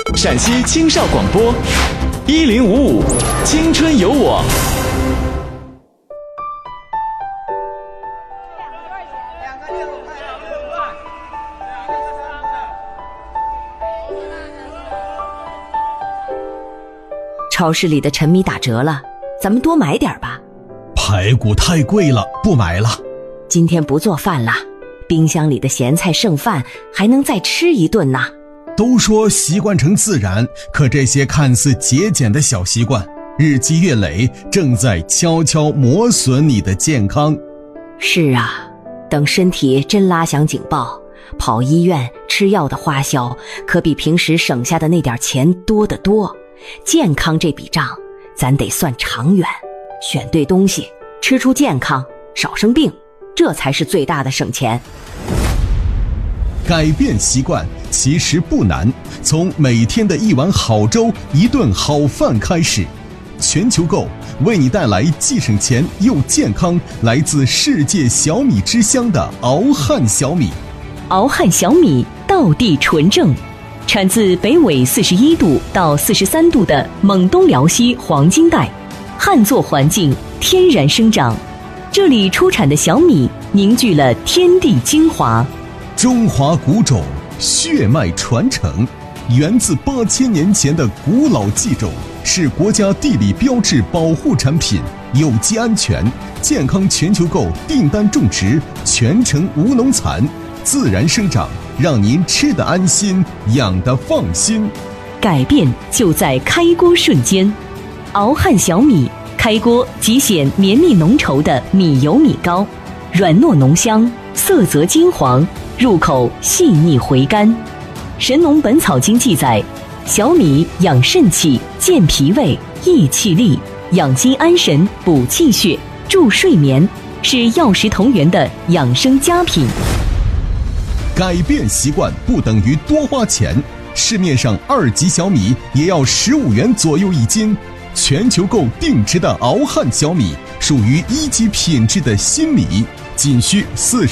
陕西青少广播1055青春有我。 超市里的陈米打折了，咱们多买点吧。 排骨太贵了，不买了。 今天不做饭了，冰箱里的咸菜剩饭还能再吃一顿呢。 都说习惯成自然，可这些看似节俭的小习惯，日积月累，正在悄悄磨损你的健康。 是啊，等身体真拉响警报，跑医院吃药的花销可比平时省下的那点钱多得多。健康这笔账咱得算长远，选对东西，吃出健康，少生病，这才是最大的省钱。 改变习惯其实不难，从每天的一碗好粥、一顿好饭开始。全球购为你带来既省钱又健康，来自世界小米之乡的敖汉小米。 敖汉小米道地纯正，产自北纬41度到43度的蒙东辽西黄金带，旱作环境，天然生长。这里出产的小米凝聚了天地精华， 中华古种，血脉传承，源自8000年前的古老技种，是国家地理标志保护产品，有机安全，健康。全球购订单种植，全程无农残，自然生长，让您吃得安心，养得放心。 改变就在开锅瞬间。敖汉小米开锅即显绵密浓稠的米油米糕，软糯浓香，色泽金黄，入口细腻回甘。《神农本草经》记载，小米养肾气、健脾胃、益气力，养心安神、补气血、助睡眠，是药食同源的养生佳品。 改变习惯不等于多花钱，市面上2级小米也要15元左右一斤。全球购定制的敖汉小米属于1级品质的新米，仅需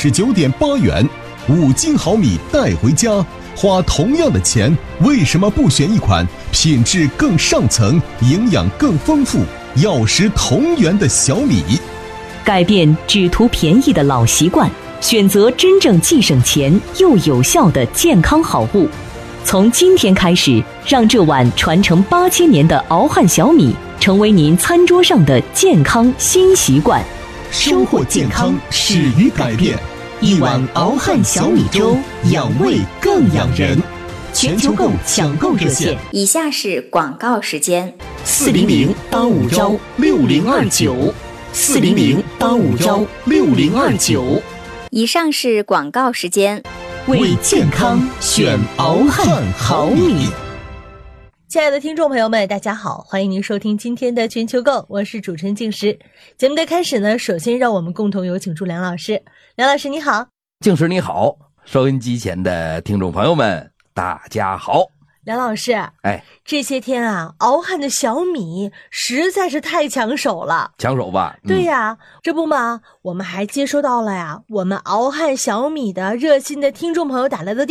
49.8元，5斤好米带回家。花同样的钱，为什么不选一款品质更上层、营养更丰富、药食同源的小米？ 改变只图便宜的老习惯，选择真正既省钱又有效的健康好物。从今天开始，让这碗传承8000年的敖汉小米成为您餐桌上的健康新习惯。 收获健康始于改变，一碗敖汉小米粥，养胃更养人。全球购抢购热线： 以下是广告时间 ，400-851-6029，400-851-6029。 以上是广告时间。 为健康选敖汉好米。 亲爱的听众朋友们，大家好，欢迎您收听今天的全球购，我是主持人静时。节目的开始呢，首先让我们共同有请出梁老师。梁老师你好。 静时你好，收音机前的听众朋友们大家好。 梁老师，这些天啊，敖汉的小米实在是太抢手了。 抢手吧？ 对呀，这不嘛，我们还接收到了呀，我们敖汉小米的热心的听众朋友打来的